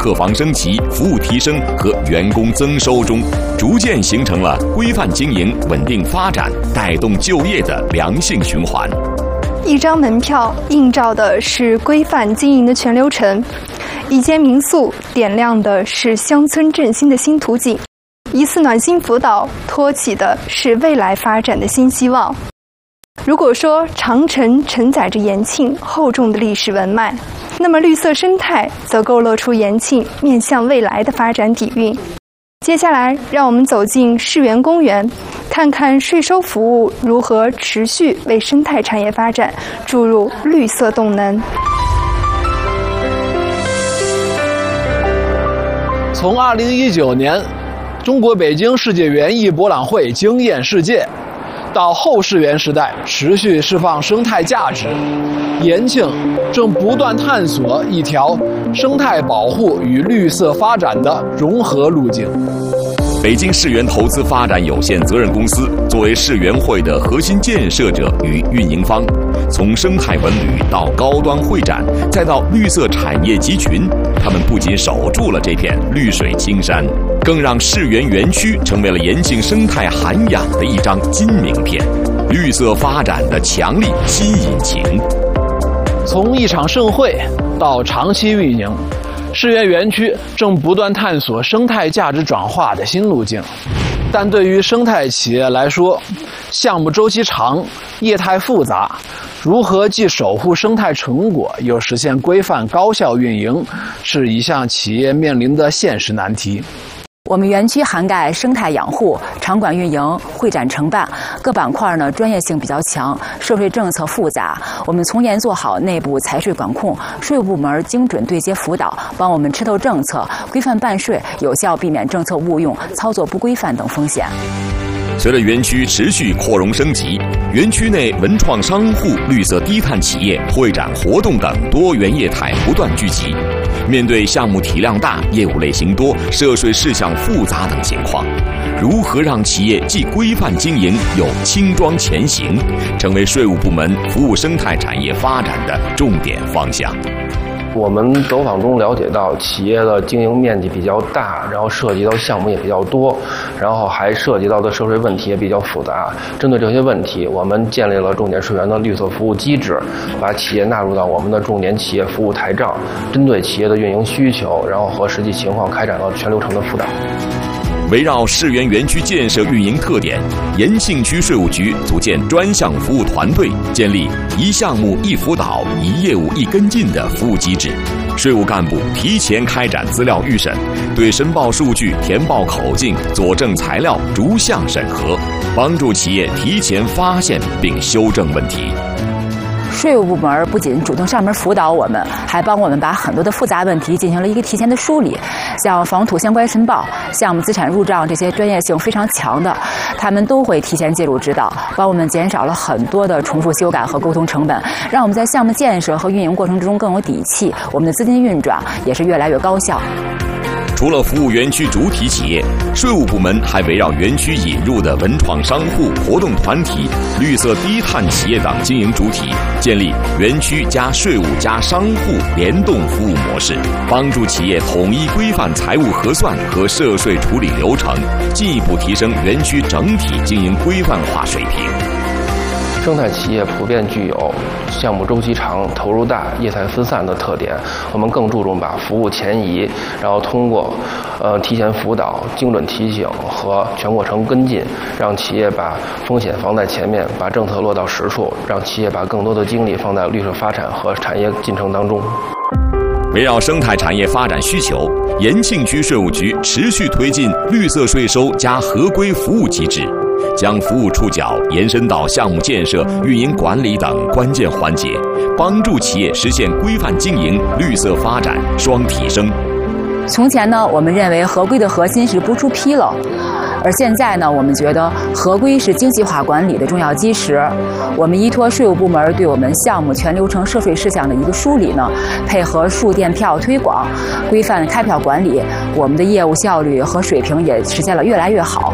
客房升级、服务提升和员工增收中，逐渐形成了规范经营、稳定发展、带动就业的良性循环。 一张门票映照的是规范经营的全流程，一间民宿点亮的是乡村振兴的新图景，一次暖心辅导托起的是未来发展的新希望。如果说长城承载着延庆厚重的历史文脉，那么绿色生态则勾勒出延庆面向未来的发展底蕴。接下来，让我们走进世园公园，看看税收服务如何持续为生态产业发展注入绿色动能。 从2019年中国北京世界园艺博览会惊艳世界，到后世园时代持续释放生态价值，延庆正不断探索一条生态保护与绿色发展的融合路径。 北京世园投资发展有限责任公司作为世园会的核心建设者与运营方，从生态文旅到高端会展，再到绿色产业集群，他们不仅守住了这片绿水青山，更让世园园区成为了延庆生态涵养的一张金名片，绿色发展的强力新引擎。 从一场盛会到长期运营，世园园区正不断探索生态价值转化的新路径。但对于生态企业来说，项目周期长，业态复杂，如何既守护生态成果，又实现规范高效运营，是一项企业面临的现实难题。 我们园区涵盖生态养护、场馆运营、会展承办各板块呢，专业性比较强，涉税政策复杂。我们从严做好内部财税管控，税务部门精准对接辅导，帮我们吃透政策，规范办税，有效避免政策误用、操作不规范等风险。 随着园区持续扩容升级，园区内文创商户、绿色低碳企业、会展活动等多元业态不断聚集。面对项目体量大、业务类型多、涉税事项复杂等情况，如何让企业既规范经营又轻装前行，成为税务部门服务生态产业发展的重点方向。 我们走访中了解到，企业的经营面积比较大，然后涉及到项目也比较多，然后还涉及到的涉税问题也比较复杂。针对这些问题，我们建立了重点税源的绿色服务机制，把企业纳入到我们的重点企业服务台账，针对企业的运营需求，然后和实际情况开展了全流程的辅导。 围绕世园园区建设运营特点，延庆区税务局组建专项服务团队，建立一项目一辅导、一业务一跟进的服务机制。税务干部提前开展资料预审，对申报数据、填报口径、佐证材料逐项审核，帮助企业提前发现并修正问题。 税务部门不仅主动上门辅导我们，还帮我们把很多的复杂问题进行了一个提前的梳理，像房土相关申报、项目资产入账这些专业性非常强的，他们都会提前介入指导，帮我们减少了很多的重复修改和沟通成本，让我们在项目建设和运营过程之中更有底气，我们的资金运转也是越来越高效。 除了服务园区主体企业，税务部门还围绕园区引入的文创商户、活动团体、绿色低碳企业等经营主体，建立园区加税务加商户联动服务模式，帮助企业统一规范财务核算和涉税处理流程，进一步提升园区整体经营规范化水平。 生态企业普遍具有项目周期长、投入大、业态分散的特点。我们更注重把服务前移，然后通过提前辅导、精准提醒和全过程跟进，让企业把风险放在前面，把政策落到实处，让企业把更多的精力放在绿色发展和产业进程当中。 围绕生态产业发展需求，延庆区税务局持续推进绿色税收加合规服务机制，将服务触角延伸到项目建设、运营管理等关键环节，帮助企业实现规范经营、绿色发展双提升。 从前呢，我们认为合规的核心是不出纰漏，而现在呢，我们觉得合规是精细化管理的重要基石。我们依托税务部门对我们项目全流程涉税事项的一个梳理呢，配合数店票推广、规范开票管理，我们的业务效率和水平也实现了越来越好。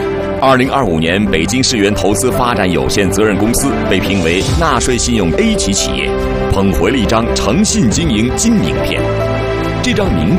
2025年，北京世园投资发展有限责任公司被评为纳税信用 A 级企业，捧回了一张诚信经营金名片。这张名